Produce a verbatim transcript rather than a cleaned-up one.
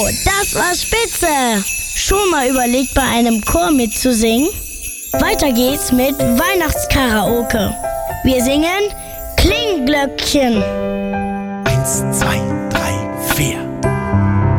das war spitze! Schon mal überlegt, bei einem Chor mitzusingen? Weiter geht's mit Weihnachtskaraoke. Wir singen Klingglöckchen. Eins, zwei, drei.